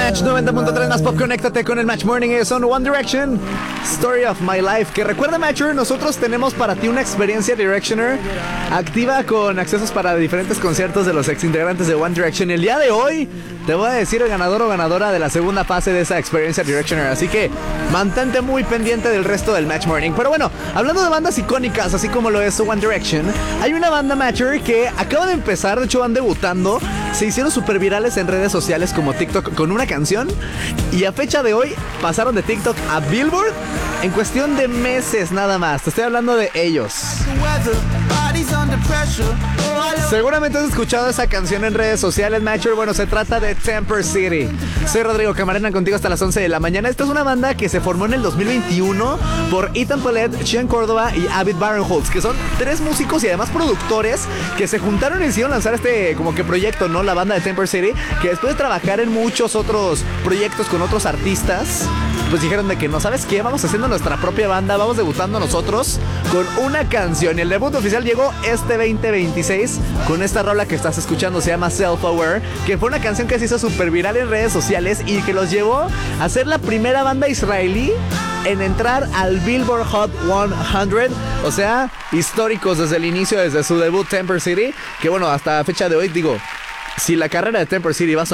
Match 90.3 más pop, conéctate con el Match Morning. Son One Direction, Story of My Life. Que recuerda, Matcher, nosotros tenemos para ti una experiencia Directioner activa con accesos para diferentes conciertos de los ex integrantes de One Direction. El día de hoy te voy a decir el ganador o ganadora de la segunda fase de esa experiencia Directioner, así que mantente muy pendiente del resto del Match Morning. Pero bueno, hablando de bandas icónicas, así como lo es One Direction, hay una banda, Matcher, que acaba de empezar, de hecho van debutando. Se hicieron súper virales en redes sociales como TikTok con una canción, y a fecha de hoy pasaron de TikTok a Billboard en cuestión de meses nada más. Te estoy hablando de ellos. Seguramente has escuchado esa canción en redes sociales, Matcher. Bueno, se trata de Temper City. Soy Rodrigo Camarena, contigo hasta las 11 de la mañana. Esta es una banda que se formó en el 2021 por Ethan Paulette, Sean Córdoba y Abid Barinholtz, que son tres músicos y además productores que se juntaron y decidieron lanzar este como que proyecto, ¿no? La banda de Temper City, que después de trabajar en muchos otros proyectos con otros artistas, pues dijeron de que no, ¿sabes qué? Vamos haciendo nuestra propia banda, vamos debutando nosotros con una canción. Y el debut oficial llegó este 2026 con esta rola que estás escuchando, se llama Self Aware, que fue una canción que se hizo súper viral en redes sociales y que los llevó a ser la primera banda israelí en entrar al Billboard Hot 100, o sea, históricos desde el inicio, desde su debut Temper City, que bueno, hasta fecha de hoy, digo, si la carrera de Temper City va a